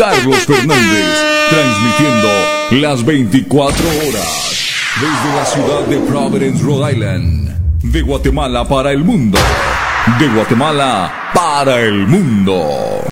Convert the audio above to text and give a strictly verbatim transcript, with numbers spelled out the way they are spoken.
Carlos Fernández, transmitiendo las veinticuatro horas desde la ciudad de Providence, Rhode Island, de Guatemala para el mundo, de Guatemala para el mundo.